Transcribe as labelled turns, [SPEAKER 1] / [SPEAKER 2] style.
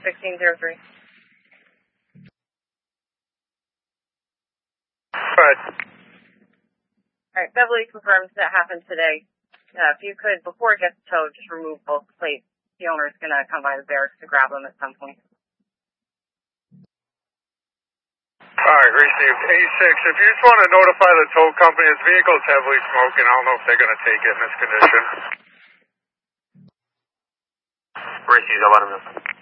[SPEAKER 1] 1603.
[SPEAKER 2] Go ahead.
[SPEAKER 1] Alright, Beverly confirms that happened today. If you could, before it gets towed, just remove both plates. The owner's gonna come by the barracks to grab them at some point.
[SPEAKER 2] Alright, received. A6, if you just want to notify the tow company, his vehicle's heavily smoking. I don't know if they're going to take it in this condition.
[SPEAKER 3] Received, I'll let him know.